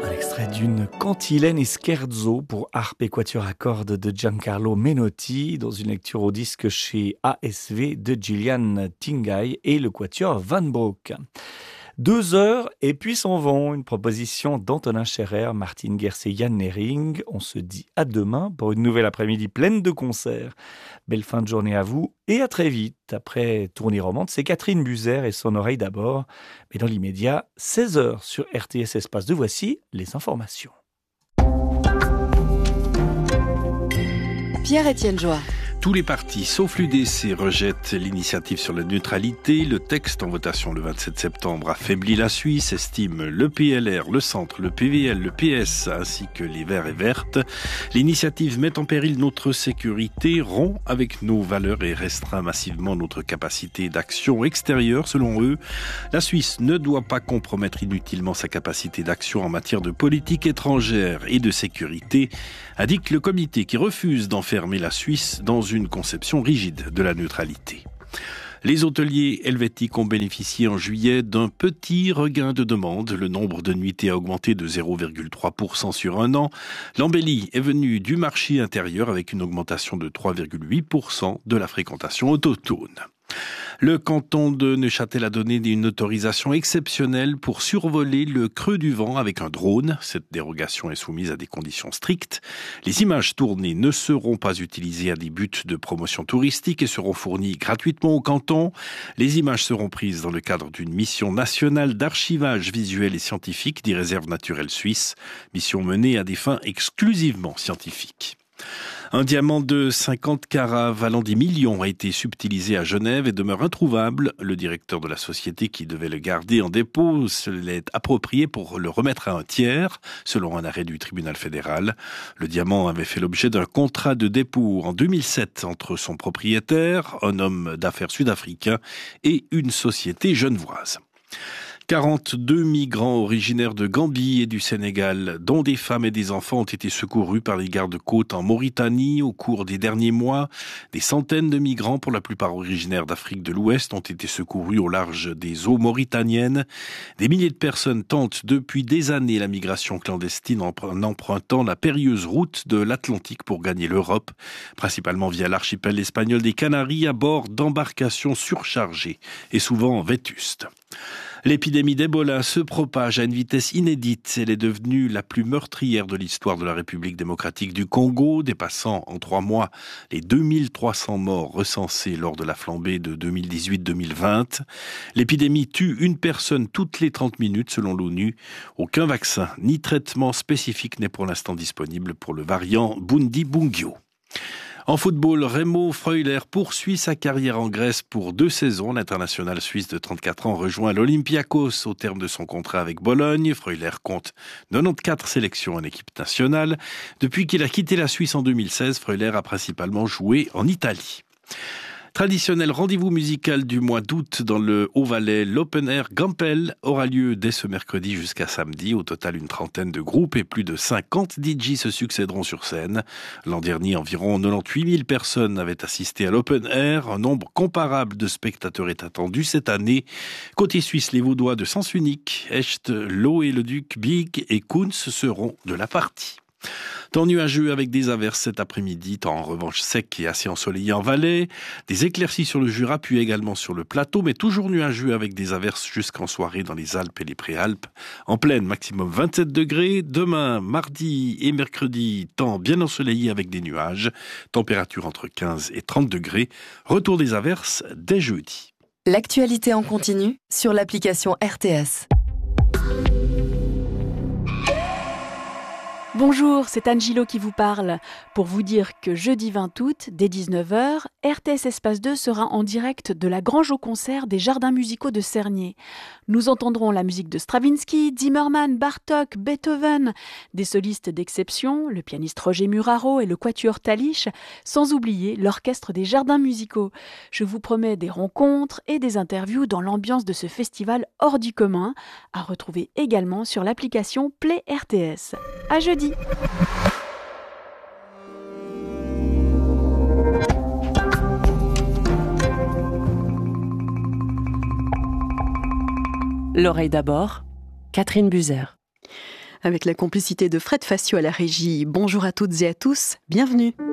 Extrait d'une cantilène et scherzo pour harpe et quatuor à cordes de Giancarlo Menotti dans une lecture au disque chez ASV de Gillian Tingay et le quatuor Van Broek. 2 heures et puis s'en vont. Une proposition d'Antonin Scherer, Martine Gers et Yann Nering. On se dit à demain pour une nouvelle après-midi pleine de concerts. Belle fin de journée à vous et à très vite. Après Tournée Romande, c'est Catherine Buzer et son oreille d'abord. Mais dans l'immédiat, 16 heures sur RTS Espace 2. Voici les informations. Pierre-Étienne Joie. Tous les partis, sauf l'UDC, rejettent l'initiative sur la neutralité. Le texte en votation le 27 septembre affaiblit la Suisse, estime le PLR, le Centre, le PVL, le PS, ainsi que les Verts et Vertes. L'initiative met en péril notre sécurité, rompt avec nos valeurs et restreint massivement notre capacité d'action extérieure. Selon eux, la Suisse ne doit pas compromettre inutilement sa capacité d'action en matière de politique étrangère et de sécurité, indique le comité qui refuse d'enfermer la Suisse dans une conception rigide de la neutralité. Les hôteliers helvétiques ont bénéficié en juillet d'un petit regain de demande. Le nombre de nuitées a augmenté de 0,3% sur un an. L'embellie est venue du marché intérieur avec une augmentation de 3,8% de la fréquentation autochtone. Le canton de Neuchâtel a donné une autorisation exceptionnelle pour survoler le creux du vent avec un drone. Cette dérogation est soumise à des conditions strictes. Les images tournées ne seront pas utilisées à des buts de promotion touristique et seront fournies gratuitement au canton. Les images seront prises dans le cadre d'une mission nationale d'archivage visuel et scientifique des réserves naturelles suisses, mission menée à des fins exclusivement scientifiques. Un diamant de 50 carats valant des millions a été subtilisé à Genève et demeure introuvable. Le directeur de la société qui devait le garder en dépôt se l'est approprié pour le remettre à un tiers, selon un arrêt du tribunal fédéral. Le diamant avait fait l'objet d'un contrat de dépôt en 2007 entre son propriétaire, un homme d'affaires sud-africain, et une société genevoise. 42 migrants originaires de Gambie et du Sénégal, dont des femmes et des enfants, ont été secourus par les gardes-côtes en Mauritanie au cours des derniers mois. Des centaines de migrants, pour la plupart originaires d'Afrique de l'Ouest, ont été secourus au large des eaux mauritaniennes. Des milliers de personnes tentent depuis des années la migration clandestine en empruntant la périlleuse route de l'Atlantique pour gagner l'Europe, principalement via l'archipel espagnol des Canaries à bord d'embarcations surchargées et souvent vétustes. L'épidémie d'Ebola se propage à une vitesse inédite. Elle est devenue la plus meurtrière de l'histoire de la République démocratique du Congo, dépassant en 3 mois les 2300 morts recensés lors de la flambée de 2018-2020. L'épidémie tue une personne toutes les 30 minutes selon l'ONU. Aucun vaccin ni traitement spécifique n'est pour l'instant disponible pour le variant Bundibugyo. En football, Remo Freuler poursuit sa carrière en Grèce pour 2 saisons. L'international suisse de 34 ans rejoint l'Olympiakos au terme de son contrat avec Bologne. Freuler compte 94 sélections en équipe nationale. Depuis qu'il a quitté la Suisse en 2016, Freuler a principalement joué en Italie. Traditionnel rendez-vous musical du mois d'août dans le Haut-Valais, l'Open Air Gampel aura lieu dès ce mercredi jusqu'à samedi. Au total, une trentaine de groupes et plus de 50 DJ se succéderont sur scène. L'an dernier, environ 98 000 personnes avaient assisté à l'Open Air. Un nombre comparable de spectateurs est attendu cette année. Côté suisse, les Vaudois de Sens Unique, Echt, Lo et le Duc, Big et Kunz seront de la partie. Temps nuageux avec des averses cet après-midi, temps en revanche sec et assez ensoleillé en Valais. Des éclaircies sur le Jura, puis également sur le plateau, mais toujours nuageux avec des averses jusqu'en soirée dans les Alpes et les Préalpes. En pleine, maximum 27 degrés. Demain, mardi et mercredi, temps bien ensoleillé avec des nuages. Température entre 15 et 30 degrés. Retour des averses dès jeudi. L'actualité en continu sur l'application RTS. Bonjour, c'est Angelo qui vous parle pour vous dire que jeudi 20 août, dès 19h, RTS Espace 2 sera en direct de la Grange au concert des Jardins musicaux de Cernay. Nous entendrons la musique de Stravinsky, Zimmermann, Bartók, Beethoven, des solistes d'exception, le pianiste Roger Muraro et le quatuor Talich, sans oublier l'orchestre des Jardins musicaux. Je vous promets des rencontres et des interviews dans l'ambiance de ce festival hors du commun, à retrouver également sur l'application Play RTS. À jeudi. L'oreille d'abord, Catherine Buzer. avec la complicité de Fred Facio à la régie. Bonjour à toutes et à tous, bienvenue.